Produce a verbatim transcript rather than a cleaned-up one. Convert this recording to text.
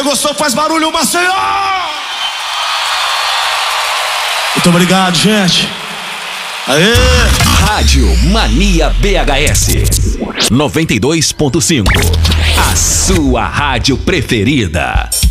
gostou, faz barulho, Maceió! Muito obrigado, gente. Aê! Rádio Mania B H S noventa e dois ponto cinco. A sua rádio preferida.